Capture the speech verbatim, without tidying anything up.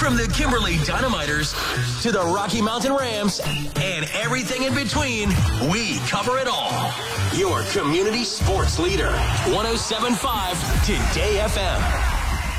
From the Kimberly Dynamiters to the Rocky Mountain Rams and everything in between, we cover it all. Your community sports leader, one oh seven point five Today F M.